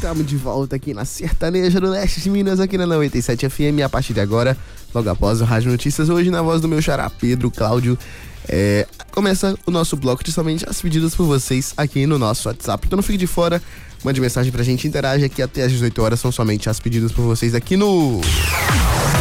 Estamos de volta aqui na Sertaneja do Leste de Minas, aqui na 97 FM. A partir de agora, logo após o Rádio Notícias, hoje na voz do meu xará Pedro Cláudio, começa o nosso bloco de somente as pedidas por vocês aqui no nosso WhatsApp. Então não fique de fora, mande mensagem pra gente, interage aqui até às 18 horas, são somente as pedidas por vocês aqui no